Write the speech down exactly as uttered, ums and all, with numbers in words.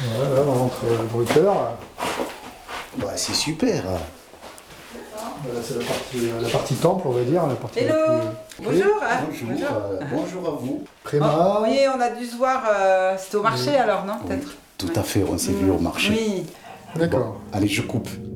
Ouais, là, on rentre dans le cœur. Bah, c'est super. Voilà, c'est la partie, la partie temple, on va dire. La partie Hello. la plus... Bonjour. Hein. Bonjour, Bonjour. euh, bonjour à vous. Préma. Oh, oui, on a dû se voir, euh, c'était au marché Oui. alors, non, Oui, peut-être? tout à fait, on s'est vu au marché. Oui. D'accord. Bon, allez, je coupe.